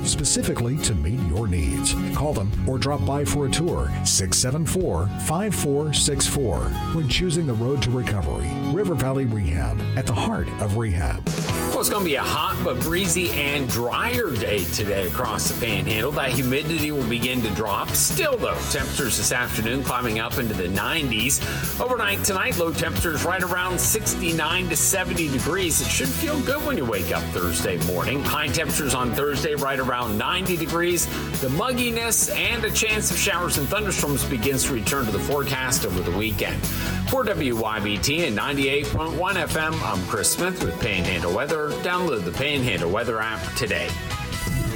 specifically to meet your needs. Call them or drop by for a tour. 674-5464. When choosing the road to recovery, River Valley Rehab, at the heart of rehab. Well, it's going to be a hot but breezy and drier day today across the Panhandle. That humidity will begin to drop. Still, though, temperatures this afternoon climbing up into the 90s. Overnight tonight, low temperatures right around 69 to 70 degrees. It should feel good when you wake up Thursday morning. High temperatures on Thursday right around 90 degrees. The mugginess and a chance of showers and thunderstorms begins to return to the forecast over the weekend. For WYBT and 98.1 FM, I'm Chris Smith with Panhandle Weather. Download the Panhandle Weather app today.